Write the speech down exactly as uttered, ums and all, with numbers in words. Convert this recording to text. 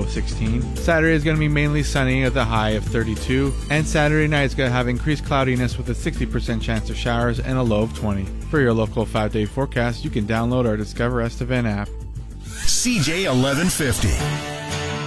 of sixteen. Saturday is going to be mainly sunny at the high of thirty-two. And Saturday night is going to have increased cloudiness with a sixty percent chance of showers and a low of twenty. For your local five-day forecast, you can download our Discover Estevan app. C J eleven fifty.